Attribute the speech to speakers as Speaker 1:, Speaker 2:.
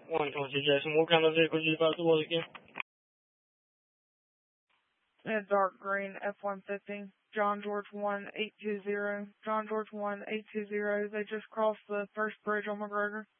Speaker 1: 120 Jason. What kind of vehicle did you advise it was again?
Speaker 2: A dark green F-150. John George 1820. John George 1820. They just crossed the first bridge on McGregor.